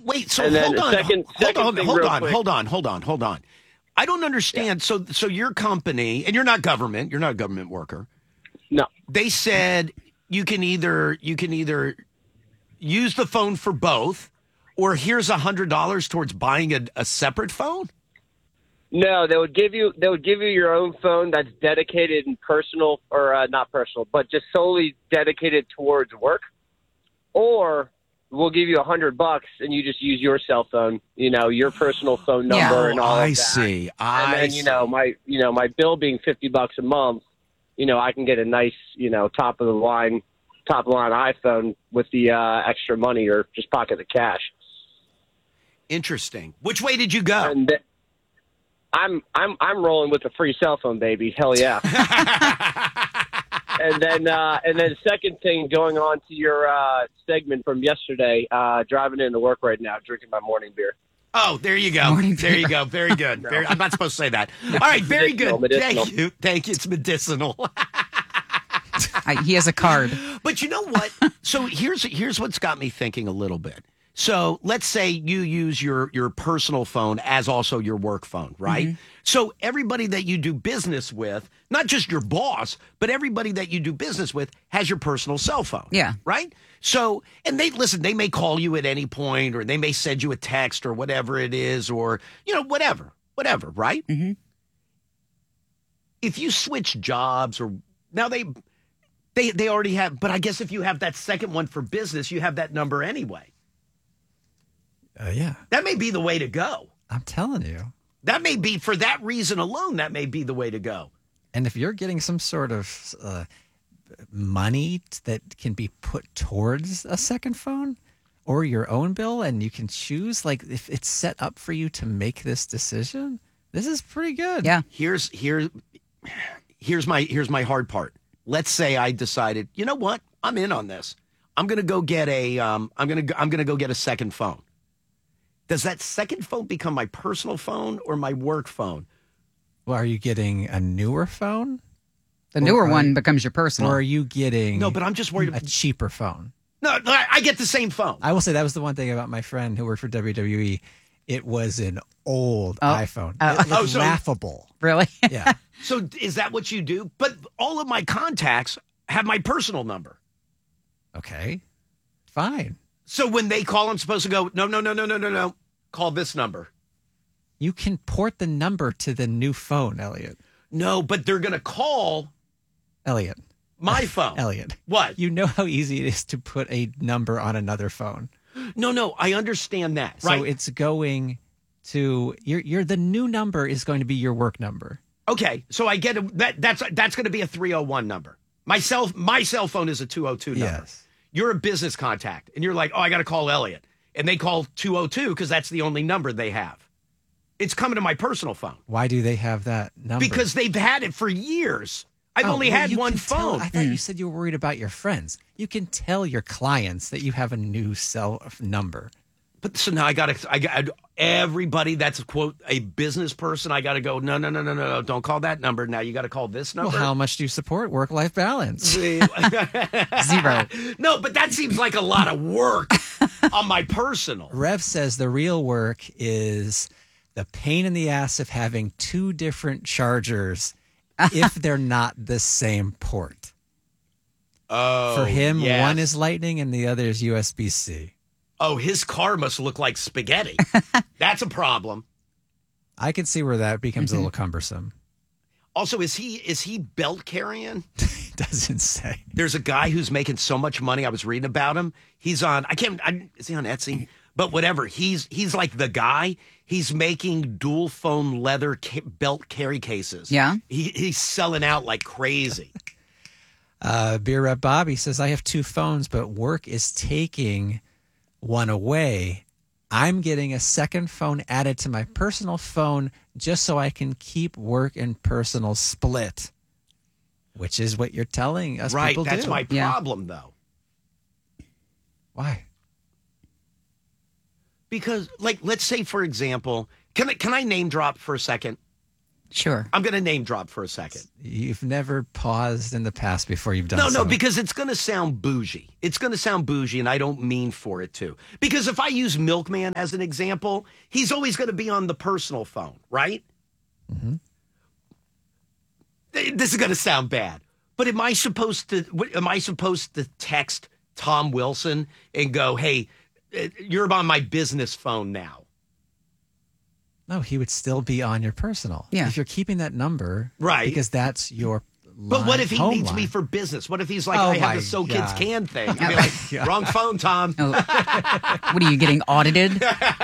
wait, so And then hold the on, second thing real quick. hold on. I don't understand. Yeah. So your company, and you're not government, you're not a government worker. No. They said you can either use the phone for both, or here's $100 towards buying a separate phone. No, they would give you your own phone that's dedicated and personal, or not personal, but just solely dedicated towards work. Or we'll give you $100 and you just use your cell phone, your personal phone number and all of that. I see. And then my bill being $50 a month, I can get a nice top line iPhone with the extra money, or just pocket the cash. Interesting. Which way did you go? And I'm rolling with a free cell phone, baby. Hell yeah. and then second thing, going on to your segment from yesterday, driving into work right now, drinking my morning beer. Oh, there you go. There you go. Very good. No. I'm not supposed to say that. All right, very good. Medicinal. Thank you. It's medicinal. He has a card. But you know what? So here's what's got me thinking a little bit. So let's say you use your personal phone as also your work phone, right? Mm-hmm. So everybody that you do business with, not just your boss, but everybody that you do business with has your personal cell phone. Yeah. Right? So, and they may call you at any point, or they may send you a text or whatever it is, or, whatever, right? Mm-hmm. If you switch jobs, or now they already have, but I guess if you have that second one for business, you have that number anyway. Yeah. That may be the way to go. I'm telling you. That may be, for that reason alone, that may be the way to go. And if you're getting some sort of money that can be put towards a second phone or your own bill, and you can choose, like, if it's set up for you to make this decision, this is pretty good. Yeah. Here's my hard part. Let's say I decided, you know what? I'm in on this. I'm going to go get I'm going to go get a second phone. Does that second phone become my personal phone or my work phone? Well, are you getting a newer phone? The newer one becomes your personal. Or are you getting No, but I'm just worried a cheaper phone? No, I get the same phone. I will say that was the one thing about my friend who worked for WWE. It was an old iPhone. It looked laughable. Really? Yeah. So is that what you do? But all of my contacts have my personal number. Okay. Fine. So when they call, I'm supposed to go, no. Call this number. You can port the number to the new phone, Elliot. No, but they're going to call Elliot. My phone. Elliot. What? You know how easy it is to put a number on another phone. No, I understand that. So right? it's going to the new number is going to be your work number. Okay, so I get it. That's going to be a 301 number. My cell phone is a 202 number. Yes. You're a business contact, and you're like, oh, I got to call Elliot. And they call 202 because that's the only number they have. It's coming to my personal phone. Why do they have that number? Because they've had it for years. I've only had one phone. I thought you said you were worried about your friends. You can tell your clients that you have a new cell number. But so now I got everybody that's, quote, a business person. I got to go, no. Don't call that number. Now you got to call this number. Well, how much do you support work-life balance? 0. No, but that seems like a lot of work on my personal. Rev says the real work is the pain in the ass of having two different chargers if they're not the same port. Oh, for him, yes. One is Lightning and the other is USB-C. Oh, his car must look like spaghetti. That's a problem. I can see where that becomes a little cumbersome. Also, is he belt carrying? Doesn't say. There's a guy who's making so much money. I was reading about him. He's on. Is he on Etsy? But whatever. He's like the guy. He's making dual foam leather belt carry cases. Yeah. He's selling out like crazy. Beer Rep Bobby says, I have two phones, but work is taking one away. I'm getting a second phone added to my personal phone just so I can keep work and personal split, which is what you're telling us people do. Right, that's my problem, though. Why? Because, like, let's say, for example, can I name drop for a second? Sure. I'm going to name drop for a second. You've never paused in the past before you've done No, something. because it's going to sound bougie. It's going to sound bougie, and I don't mean for it to. Because if I use Milkman as an example, he's always going to be on the personal phone, right? Mm-hmm. This is going to sound bad, but am I supposed to text Tom Wilson and go, "Hey, you're on my business phone now"? No, he would still be on your personal. Yeah. If you're keeping that number. Right. Because that's your But what if he home needs line. me for business? What if he's like, Oh, I have my the So Kids God. Can thing? I'd be like, wrong phone, Tom. Oh. What are you getting audited?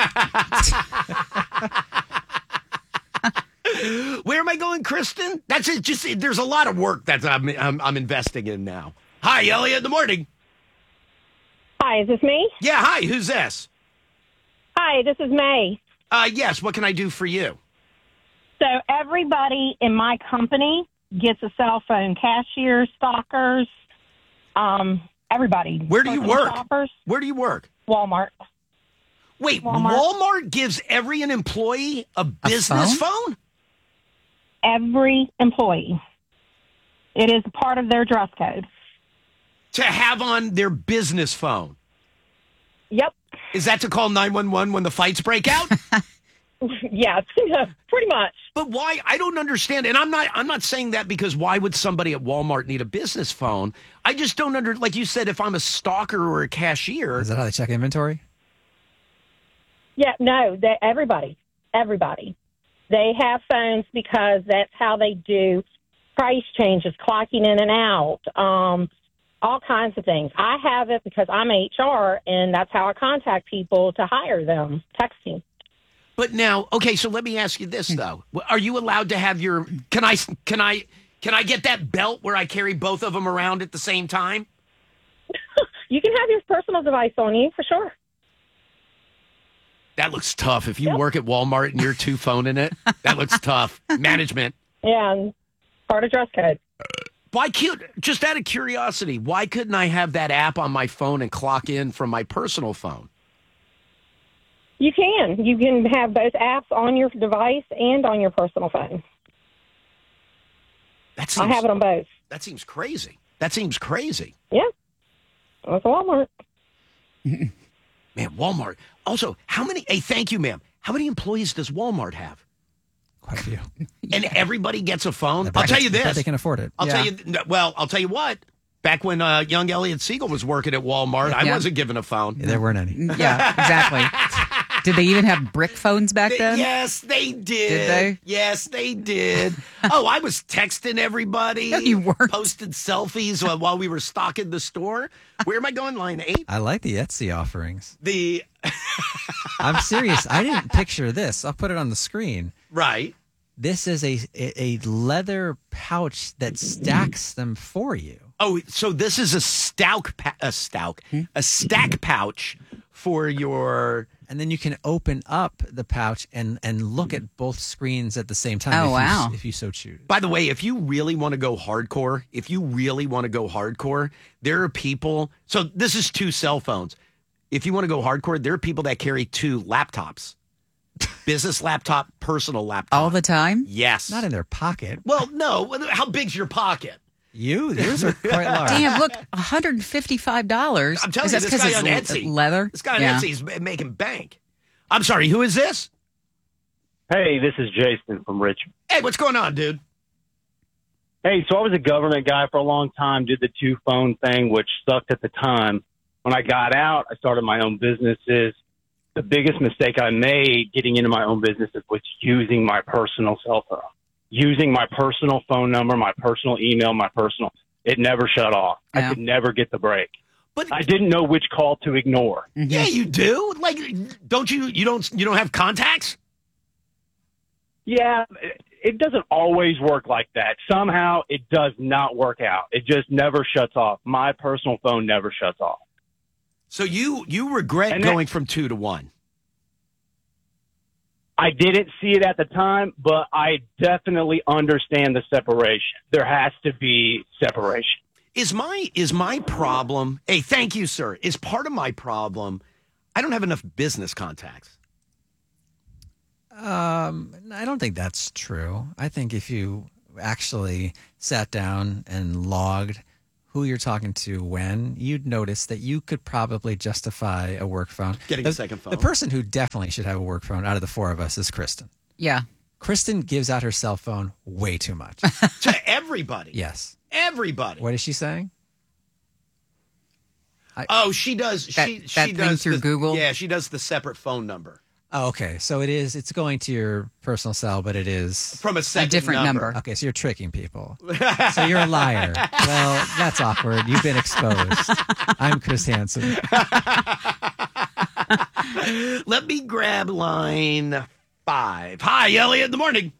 Where am I going, Kristen? That's it. Just there's a lot of work that I'm investing in now. Hi, Elliot. In the morning. Hi, is this me? Yeah. Hi. Who's this? Hi, this is May. Yes. What can I do for you? So everybody in my company gets a cell phone. Cashiers, stockers, everybody. Where do you Personal work? Shoppers, Where do you work? Walmart. Wait, Walmart. Walmart gives every an employee a business phone? Every employee. It is part of their dress code. To have on their business phone. Yep. Is that to call 911 when the fights break out? Yes, pretty much. But why? I don't understand. And I'm not saying that because why would somebody at Walmart need a business phone? I just don't like you said, if I'm a stalker or a cashier. Is that how they check inventory? Yeah, no, everybody. They have phones because that's how they do price changes, clocking in and out, all kinds of things. I have it because I'm HR, and that's how I contact people to hire them, texting. But now, okay, so let me ask you this though: are you allowed to have your? Can I get that belt where I carry both of them around at the same time? You can have your personal device on you for sure. That looks tough. If you work at Walmart and you're two phoning it, that looks tough. Management. Yeah, and part of dress code. Why just out of curiosity, why couldn't I have that app on my phone and clock in from my personal phone? You can. You can have both apps on your device and on your personal phone. I have it on both. That seems crazy. Yeah. That's Walmart. Man, Walmart. Also, thank you, ma'am. How many employees does Walmart have? Quite a few. And everybody gets a phone? I I'll bet tell you I bet this. they can afford it. I'll tell you what. Back when young Elliot Siegel was working at Walmart, I Yeah. wasn't given a phone. There weren't any. Yeah, exactly. Did they even have brick phones back then? Yes, they did. Did they? Yes, they did. Oh, I was texting everybody. No, you weren't. Posted selfies while we were stocking the store. Where am I going? Line 8? I like the Etsy offerings. The I'm serious. I didn't picture this. I'll put it on the screen. right. This is a leather pouch that stacks them for you. Oh, so this is a stack pouch for your. And then you can open up the pouch and look at both screens at the same time. Oh, wow. If you so choose. By the way, if you really want to go hardcore, there are people. So this is 2 cell phones. If you want to go hardcore, there are people that carry 2 laptops, business laptop, personal laptop. All the time? Yes. Not in their pocket. Well, no. How big's your pocket? Yours are quite large. Damn, look, $155. I'm telling Is you, that this 'cause guy it's on Etsy. leather? This guy on Yeah. Etsy is making bank. I'm sorry. Who is this? Hey, this is Jason from Richmond. Hey, what's going on, dude? Hey, so I was a government guy for a long time, did the 2-phone thing, which sucked at the time. When I got out, I started my own businesses. The biggest mistake I made getting into my own businesses was using my personal cell phone, using my personal phone number, my personal email, it never shut off. Yeah. I could never get the break. But I didn't know which call to ignore. yeah, you do. Like, don't you don't have contacts? Yeah, it doesn't always work like that. Somehow it does not work out. It just never shuts off. My personal phone never shuts off. So you regret And that- going from 2 to 1. I didn't see it at the time, but I definitely understand the separation. There has to be separation. Is my problem? Hey, thank you, sir. Is part of my problem? I don't have enough business contacts. I don't think that's true. I think if you actually sat down and logged who you're talking to when, you'd notice that you could probably justify a work phone. Getting a second phone. The person who definitely should have a work phone out of the four of us is Kristen. Yeah. Kristen gives out her cell phone way too much. To everybody. Yes. Everybody. What is she saying? She does. That she thing does through the, Google? Yeah, she does the separate phone number Oh, okay. So it's going to your personal cell, but it is. from a second different number. Okay, so you're tricking people. So you're a liar. Well, that's awkward. You've been exposed. I'm Chris Hansen. Let me grab line 5. Hi, Elliot. In the morning.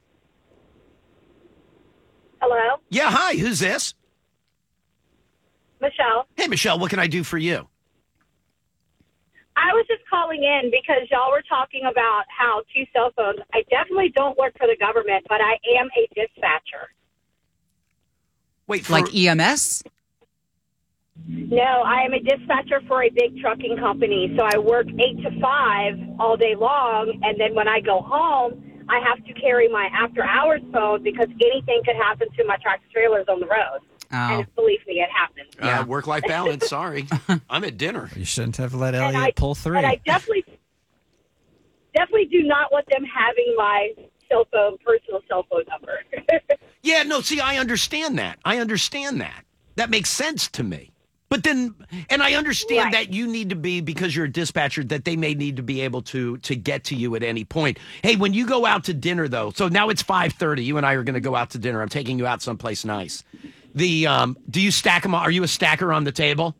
Hello, Yeah, hi. Who's this? Michelle. Hey, Michelle. What can I do for you? I was just calling in because y'all were talking about how 2 cell phones. I definitely don't work for the government, but I am a dispatcher. Wait, for, Like EMS? No, I am a dispatcher for a big trucking company. So I work 8 to 5 all day long, and then when I go home, I have to carry my after-hours phone because anything could happen to my tractor trailers on the road. Oh. And believe me, it happens. Yeah. work-life balance. Sorry, I'm at dinner. You shouldn't have let And Elliot pull 3. And I definitely do not want them having my personal cell phone number. Yeah, no. See, I understand that. That makes sense to me. But then, and I understand Right. that you need to be, because you're a dispatcher, that they may need to be able to get to you at any point. Hey, when you go out to dinner, though, so now it's 5:30. You and I are going to go out to dinner. I'm taking you out someplace nice. Do you stack them? Are you a stacker on the table?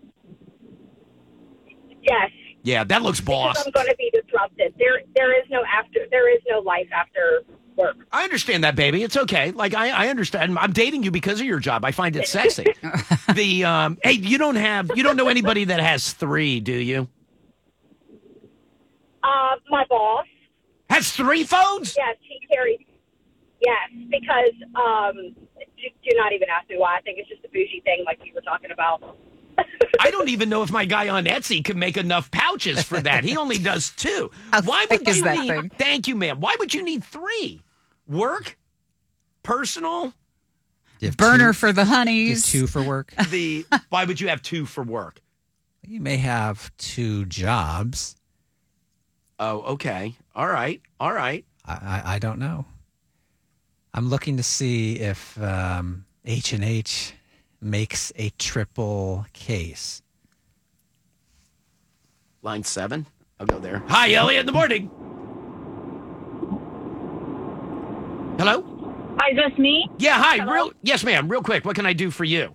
Yes. Yeah, that looks boss. Because I'm going to be disrupted. There is no life after work. I understand that, baby. It's okay. Like I understand. I'm dating you because of your job. I find it sexy. Hey, you don't know anybody that has 3, do you? My boss, Has 3 phones? yes, he carries. Yes, because do not even ask me why. I think it's just a bougie thing, like you were talking about. I don't even know if my guy on Etsy can make enough pouches for that. He only does 2. How Why thick would is you that need? thing? Thank you, ma'am. Why would you need 3? Work, personal. You have Burner 2, for the you have honeys. 2 for work. Why would you have 2 for work? You may have 2 jobs. Oh, okay. All right. I don't know. I'm looking to see if H&H makes a triple case. Line 7. I'll go there. Hi, Elliot. In the morning. Hello. Hi, is this me? Yeah. Hi. Hello? Yes, ma'am. Real quick. What can I do for you?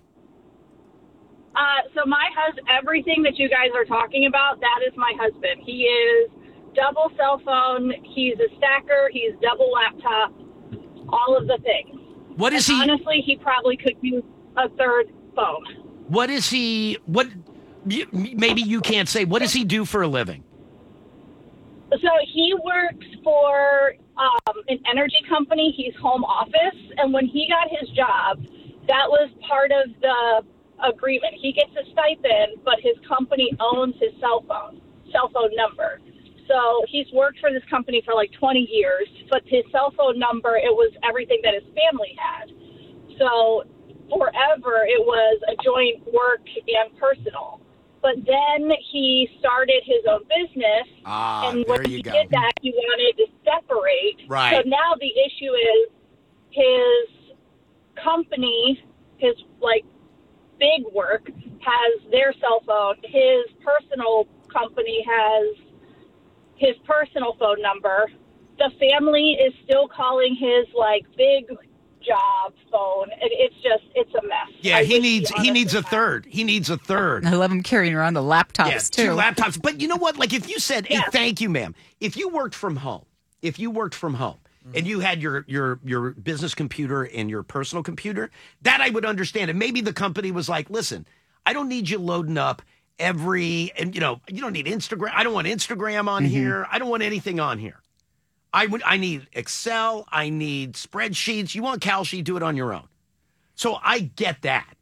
So my husband, everything that you guys are talking about, that is my husband. He is double cell phone. He's a stacker. He's double laptop. All of the things. What is he? Honestly, he probably could use a 3rd phone. What is he? Maybe you can't say. What does he do for a living? So he works for an energy company. He's home office. And when he got his job, that was part of the agreement. He gets a stipend, but his company owns his cell phone number. So he's worked for this company for like 20 years, but his cell phone number, it was everything that his family had. So forever, it was a joint work and personal. But then he started his own business, and when he did that, he wanted to separate. Right. So now the issue is his company, his big work, has their cell phone. His personal company has his personal phone number. The family is still calling his big job phone. It's a mess. Yeah, he needs a third. He needs a third. I love him carrying around the laptops, Yeah, too. 2 laptops. But you know what? Like if you said, hey, thank you, ma'am. If you worked from home, and you had your business computer and your personal computer, that I would understand. And maybe the company was like, listen, I don't need you loading up you don't need Instagram. I don't want Instagram on here. I don't want anything on here. I need Excel. I need spreadsheets. You want Calci, do it on your own. So I get that.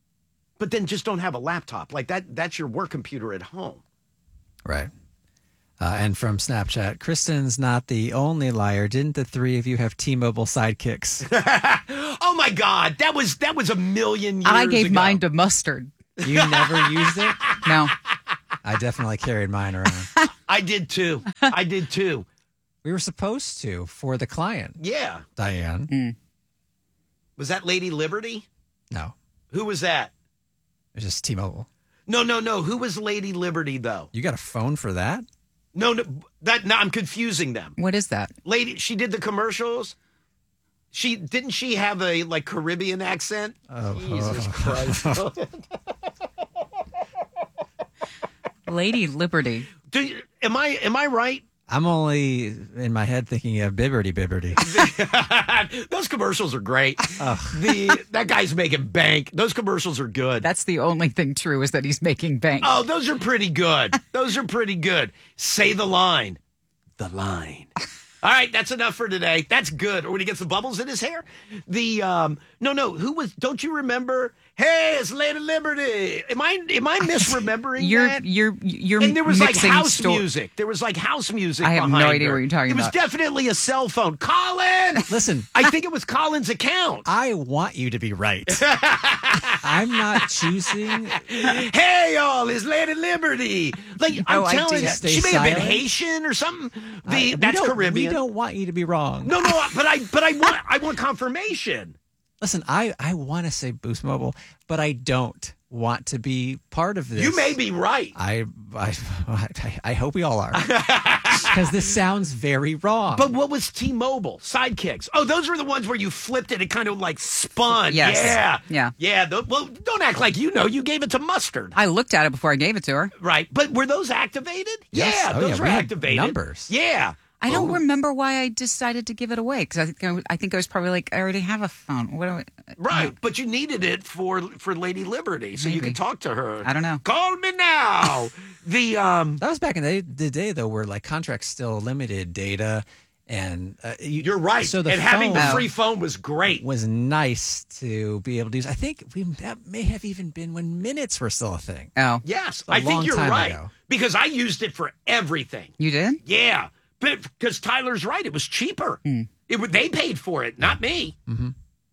But then just don't have a laptop. Like that's your work computer at home. Right. And from Snapchat, Kristen's not the only liar. Didn't the three of you have T-Mobile sidekicks? Oh my God, that was a million years I gave ago. mine to Mustard. You never used it? No. I definitely carried mine around. I did too. We were supposed to for the client, Yeah. Diane. Was that Lady Liberty? No, Who was that? it was just T-Mobile. No. Who was Lady Liberty though? You got a phone for that? No, I'm confusing them. What is that? Lady, she did the commercials. Didn't she have a like Caribbean accent? Jesus Christ. Lady Liberty. Am I right? I'm only in my head thinking of Bibberty. Those commercials are great. That guy's making bank. Those commercials are good. That's the only thing true is that he's making bank. Oh, those are pretty good. Say the line. The line. All right, that's enough for today. That's good. Or when he gets the bubbles in his hair. Who was? Don't you remember? Hey, it's Lady Liberty. Am I misremembering that? You're And there was like mixing house music. There was like house music. I have no behind idea her. what you're talking It was about. definitely a cell phone. Colin. Listen, I think it was Colin's account. I want you to be right. I'm not choosing. Hey, y'all, it's Lady Liberty. Like I'm No telling idea. you, Stay she may have been silent. Haitian or something. We That's don't- Caribbean. We don't want you to be wrong. No, but I want confirmation. Listen, I want to say Boost Mobile, but I don't want to be part of this. You may be right. I hope we all are. Because this sounds very wrong. But what was T-Mobile? Sidekicks. Oh, those were the ones where you flipped it. It kind of like spun. Yes. Yeah. Yeah. Well, don't act like you know. You gave it to Mustard. I looked at it before I gave it to her. Right. But were those activated? Yes. Yeah, Oh, those yeah, were we had activated. numbers. Yeah. I don't remember why I decided to give it away because I think I was probably like, I already have a phone. What do I? Right, but you needed it for Lady Liberty, so you Maybe. could talk to her. I don't know. Call me now. That was back in the day, though, where like contracts still limited data. And You're right. So the and having the phone free phone was great. was nice to be able to use. I think that may have even been when minutes were still a thing. Oh, Yes, A I think long you're time right ago. because I used it for everything. you did? Yeah, but because Tyler's right, it was cheaper. They paid for it, not me. Mm-hmm.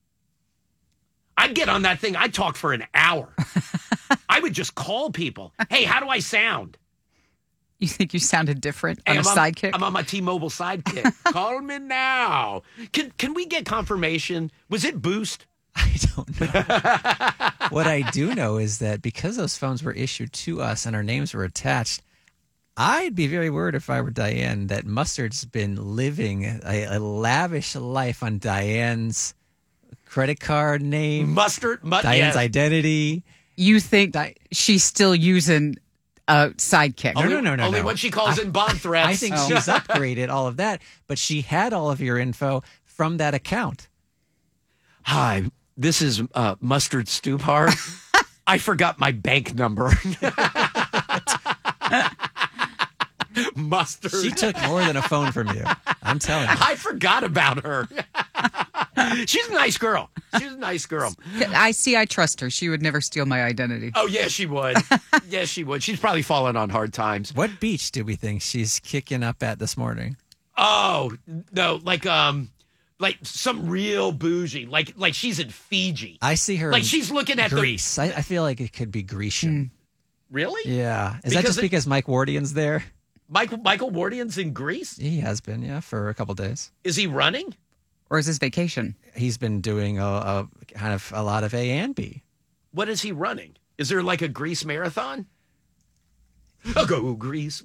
I'd get on that thing. I'd talk for an hour. I would just call people. Hey, how do I sound? You think you sounded different on Hey, a sidekick? I'm on my T-Mobile sidekick. Call me now. Can we get confirmation? Was it Boost? I don't know. What I do know is that because those phones were issued to us and our names were attached, I'd be very worried if I were Diane that Mustard's been living a lavish life on Diane's credit card name, Diane's yes. identity. You think she's still using a sidekick? No. Only when she calls in bomb threats. I think she's upgraded all of that, but she had all of your info from that account. Hi, this is Mustard Stupar. I forgot my bank number. Mustard. She took more than a phone from you. I'm telling you. I forgot about her. She's a nice girl. I trust her. She would never steal my identity. Oh, yeah, she would. Yes, she would. She's probably fallen on hard times. What beach do we think she's kicking up at this morning? Oh, no, like some real bougie. Like she's in Fiji. I see her Like in she's looking at Greece. I feel like it could be Grecian. Really? Yeah. Is that just because Mike Wardian's there? Michael Wardian's in Greece? He has been, yeah, for a couple days. Is he running? Or is this vacation? He's been doing a kind of a lot of A and B. What is he running? Is there like a Greece marathon? I'll go Greece.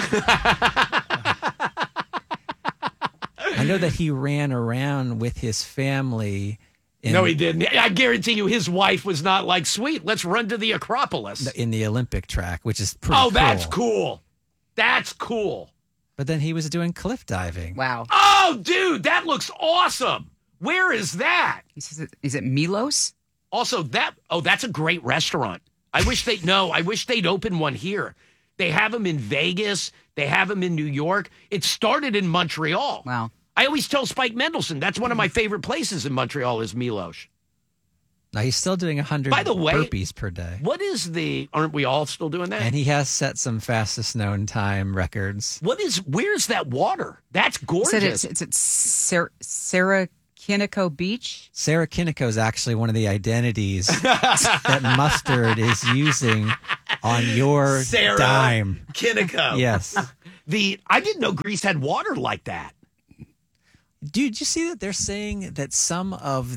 I know that he ran around with his family. No, he didn't. I guarantee you his wife was not like, sweet, let's run to the Acropolis. In the Olympic track, which is pretty cool. That's cool. That's cool. But then he was doing cliff diving. Wow. Oh, dude, that looks awesome. Where is that? He says, is it Milos? Also, that's a great restaurant. I wish they'd open one here. They have them in Vegas. They have them in New York. It started in Montreal. Wow. I always tell Spike Mendelson, that's one of my favorite places in Montreal is Milos. Now he's still doing 100 By the way, burpees per day. What is aren't we all still doing that? And he has set some fastest known time records. Where's that water? That's gorgeous. It's at Sarah Kinnico Beach. Sarah Kinnico is actually one of the identities that Mustard is using on your Sarah dime. Kinnico. Yes. I didn't know Greece had water like that. Dude, did you see that they're saying that some of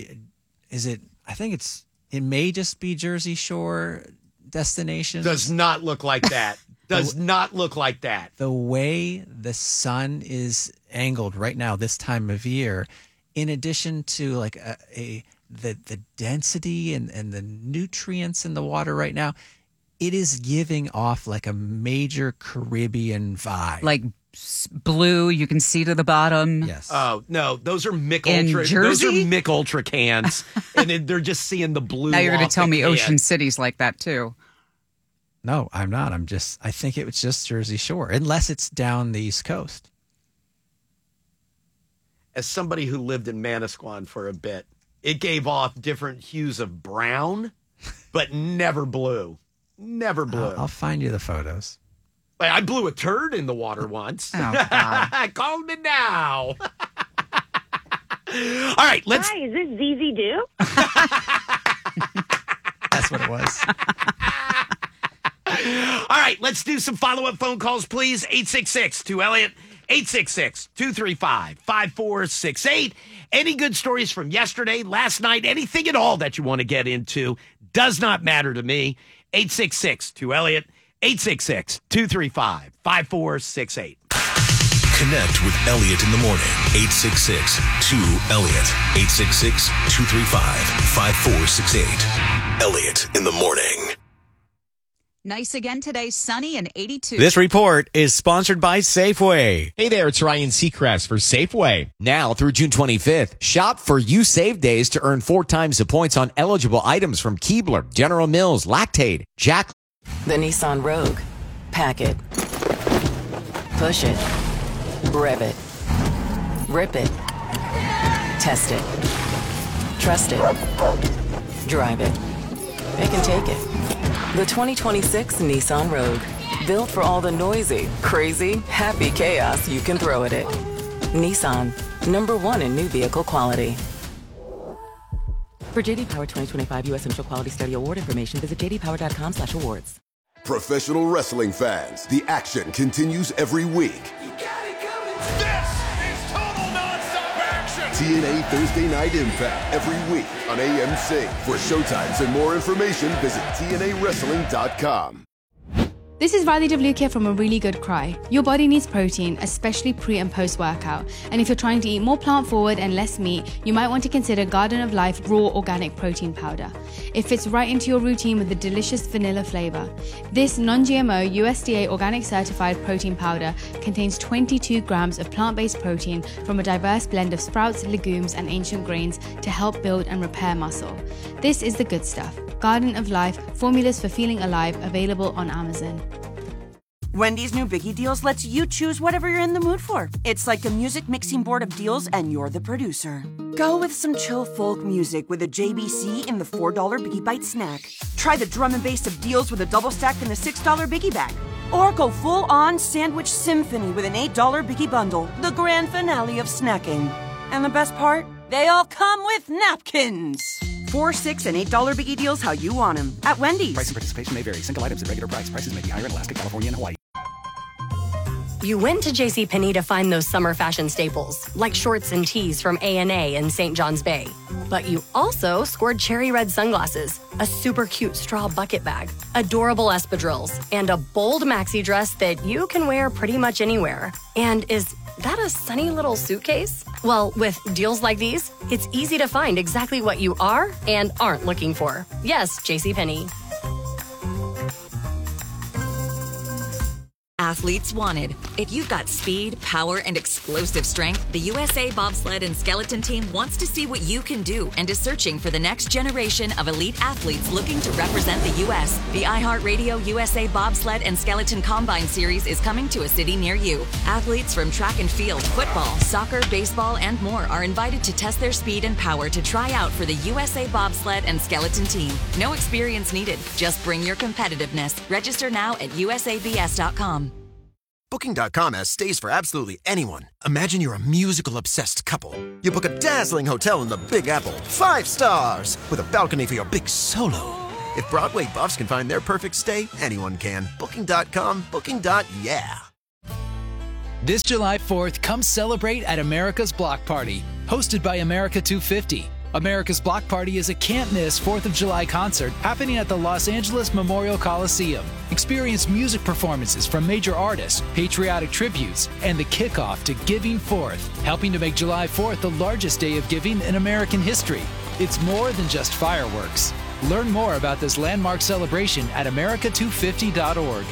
it may just be Jersey Shore destinations? Does not look like that. Does not look like that. The way the sun is angled right now, this time of year, in addition to like the density and the nutrients in the water right now, it is giving off like a major Caribbean vibe. Like blue, you can see to the bottom. Yes. Oh, no, those are Mick In Ultra. Jersey? Those are Mick Ultra cans. And they're just seeing the blue. Now you're going off to tell the me can. Ocean City's like that too. No, I'm not. I think it was just Jersey Shore, unless it's down the East Coast. As somebody who lived in Manasquan for a bit, it gave off different hues of brown, but never blue. Never blue. I'll find you the photos. I blew a turd in the water once. Oh, God. Call me now. All right, let's. Hi, is this ZZ Do? That's what it was. All right, let's do some follow-up phone calls, please. 866-2-ELLIOT, 866-235-5468. Any good stories from yesterday, last night, anything at all that you want to get into, does not matter to me. 866-2-ELLIOT, 866-235-5468. Connect with Elliot in the morning. 866-2-ELLIOT. 866-235-5468. Elliot in the morning. Nice again today, sunny and 82. This report is sponsored by Safeway. Hey there, it's Ryan Seacrest for Safeway. Now through June 25th, shop for You Save Days to earn 4 times the points on eligible items from Keebler, General Mills, Lactaid, Jack. The Nissan Rogue. Pack it. Push it. Rev it. Rip it. Test it. Trust it. Drive it. It can take it. The 2026 Nissan Rogue. Built for all the noisy, crazy, happy chaos you can throw at it. Nissan. #1 in new vehicle quality. For JD Power 2025 U.S. Central Quality Study Award information, visit jdpower.com/awards. Professional wrestling fans, the action continues every week. This is total nonstop action. TNA Thursday Night Impact every week on AMC. For showtimes and more information, visit TNAWrestling.com. This is Riley DeVluke from A Really Good Cry. Your body needs protein, especially pre and post workout. And if you're trying to eat more plant forward and less meat, you might want to consider Garden of Life Raw Organic Protein Powder. It fits right into your routine with a delicious vanilla flavor. This non-GMO USDA organic certified protein powder contains 22 grams of plant-based protein from a diverse blend of sprouts, legumes, and ancient grains to help build and repair muscle. This is the good stuff. Garden of Life, formulas for feeling alive, available on Amazon. Wendy's new Biggie Deals lets you choose whatever you're in the mood for. It's like a music mixing board of deals, and you're the producer. Go with some chill folk music with a JBC in the $4 Biggie Bite snack. Try the drum and bass of deals with a double stack in the $6 Biggie Bag. Or go full-on sandwich symphony with an $8 Biggie Bundle, the grand finale of snacking. And the best part? They all come with napkins. $4, $6, and $8 Biggie Deals how you want them at Wendy's. Price and participation may vary. Single items at regular price. Prices may be higher in Alaska, California, and Hawaii. You went to JCPenney to find those summer fashion staples, like shorts and tees from A&A and St. John's Bay. But you also scored cherry red sunglasses, a super cute straw bucket bag, adorable espadrilles, and a bold maxi dress that you can wear pretty much anywhere. And is that a sunny little suitcase? Well, with deals like these, it's easy to find exactly what you are and aren't looking for. Yes, JCPenney. athletes wanted. If you've got speed, power, and explosive strength, the USA Bobsled and Skeleton Team wants to see what you can do and is searching for the next generation of elite athletes looking to represent the U.S. The iHeartRadio USA Bobsled and Skeleton Combine Series is coming to a city near you. Athletes from track and field, football, soccer, baseball, and more are invited to test their speed and power to try out for the USA Bobsled and Skeleton Team. No experience needed. Just bring your competitiveness. Register now at usabs.com. Booking.com has stays for absolutely anyone. Imagine you're a musical-obsessed couple. You book a dazzling hotel in the Big Apple, 5 stars, with a balcony for your big solo. If Broadway buffs can find their perfect stay, anyone can. Booking.com, booking.yeah. This July 4th, come celebrate at America's Block Party, hosted by America 250. America's Block Party is a can't-miss 4th of July concert happening at the Los Angeles Memorial Coliseum. Experience music performances from major artists, patriotic tributes, and the kickoff to Giving Forth, helping to make July 4th the largest day of giving in American history. It's more than just fireworks. Learn more about this landmark celebration at america250.org.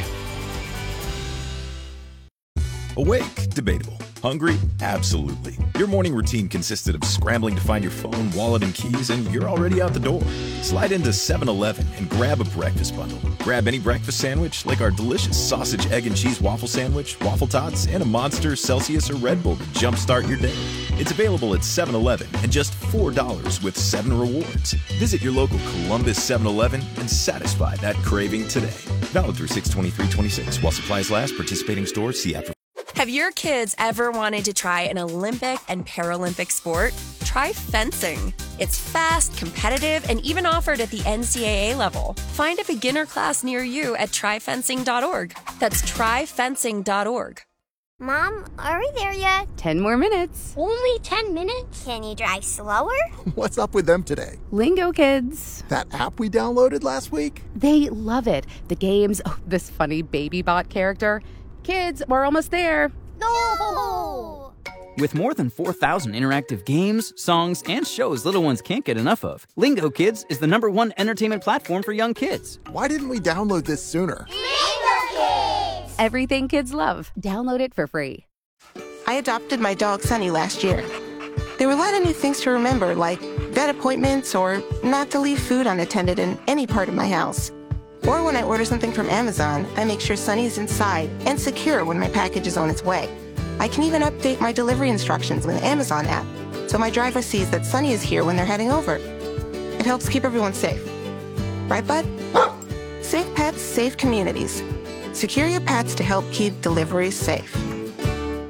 Awake? Debatable. Hungry? Absolutely. Your morning routine consisted of scrambling to find your phone, wallet, and keys, and you're already out the door. Slide into 7-Eleven and grab a breakfast bundle. Grab any breakfast sandwich, like our delicious sausage, egg, and cheese waffle sandwich, waffle tots, and a Monster, Celsius, or Red Bull to jumpstart your day. It's available at 7-Eleven and just $4 with 7 rewards. Visit your local Columbus 7-Eleven and satisfy that craving today. Valid through 6/23/26 while supplies last. Participating stores. See app for. Have your kids ever wanted to try an Olympic and Paralympic sport? Try fencing. It's fast, competitive, and even offered at the NCAA level. Find a beginner class near you at tryfencing.org. That's tryfencing.org. Mom, are we there yet? 10 more minutes. Only 10 minutes? Can you drive slower? What's up with them today? Lingo Kids. That app we downloaded last week? They love it. The games, this funny baby bot character. Kids, we're almost there. No! With more than 4,000 interactive games, songs, and shows little ones can't get enough of, Lingo Kids is the #1 entertainment platform for young kids. Why didn't we download this sooner? Lingo Kids! Everything kids love. Download it for free. I adopted my dog Sunny last year. There were a lot of new things to remember, like vet appointments or not to leave food unattended in any part of my house. Or when I order something from Amazon, I make sure Sunny is inside and secure when my package is on its way. I can even update my delivery instructions with the Amazon app, so my driver sees that Sunny is here when they're heading over. It helps keep everyone safe. Right, bud? Safe pets, safe communities. Secure your pets to help keep deliveries safe.